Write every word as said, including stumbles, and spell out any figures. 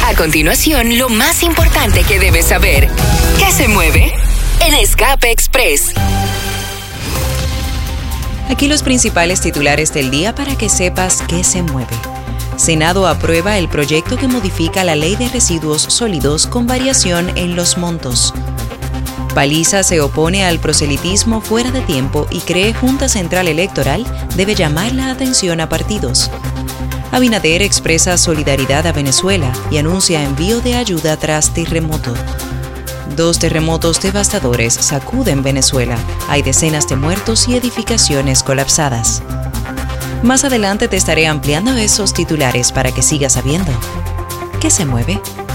A continuación, lo más importante que debes saber. ¿Qué se mueve? En Escape Express. Aquí los principales titulares del día para que sepas qué se mueve. Senado aprueba el proyecto que modifica la ley de residuos sólidos con variación en los montos. Paliza se opone al proselitismo fuera de tiempo y cree Junta Central Electoral debe llamar la atención a partidos. Abinader expresa solidaridad a Venezuela y anuncia envío de ayuda tras terremoto. Dos terremotos devastadores sacuden Venezuela. Hay decenas de muertos y edificaciones colapsadas. Más adelante te estaré ampliando esos titulares para que sigas sabiendo qué se mueve.